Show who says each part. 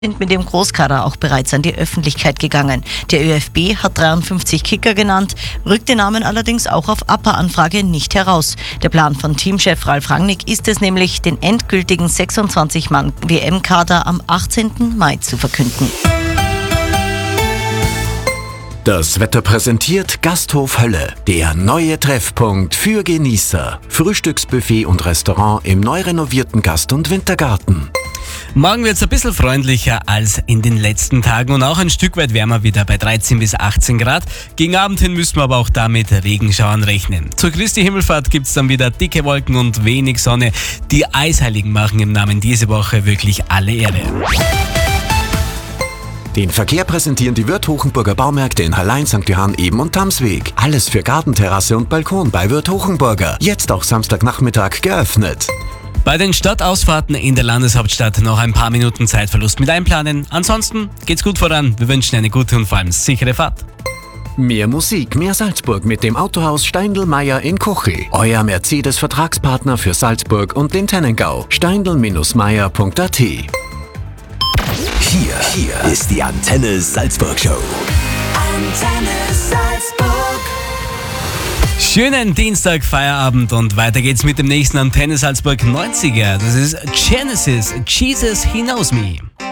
Speaker 1: sind mit dem Großkader auch bereits an die Öffentlichkeit gegangen. Der ÖFB hat 53 Kicker genannt, rückt den Namen allerdings auch auf APA-Anfrage nicht heraus. Der Plan von Teamchef Ralf Rangnick ist es nämlich, den endgültigen 26-Mann-WM-Kader am 18. Mai zu verkünden.
Speaker 2: Das Wetter präsentiert Gasthof Hölle, der neue Treffpunkt für Genießer. Frühstücksbuffet und Restaurant im neu renovierten Gast- und Wintergarten.
Speaker 3: Morgen wird es ein bisschen freundlicher als in den letzten Tagen und auch ein Stück weit wärmer wieder bei 13 bis 18 Grad. Gegen Abend hin müssen wir aber auch da mit Regenschauern rechnen. Zur Christi Himmelfahrt gibt es dann wieder dicke Wolken und wenig Sonne. Die Eisheiligen machen im Namen diese Woche wirklich alle Ehre.
Speaker 2: Den Verkehr präsentieren die Wirth Hochenburger Baumärkte in Hallein, St. Johann, Eben und Tamsweg. Alles für Gartenterrasse und Balkon bei Wirth Hochenburger. Jetzt auch Samstagnachmittag geöffnet.
Speaker 3: Bei den Stadtausfahrten in der Landeshauptstadt noch ein paar Minuten Zeitverlust mit einplanen. Ansonsten geht's gut voran. Wir wünschen eine gute und vor allem sichere Fahrt.
Speaker 2: Mehr Musik, mehr Salzburg mit dem Autohaus Steindl-Meyer in Kochi. Euer Mercedes-Vertragspartner für Salzburg und den Tennengau. steindl-meyer.at.
Speaker 4: Hier ist die Antenne Salzburg Show.
Speaker 5: Antenne Salzburg.
Speaker 3: Schönen Dienstag, Feierabend und weiter geht's mit dem nächsten Antenne Salzburg 90er. Das ist Genesis, Jesus, He Knows Me.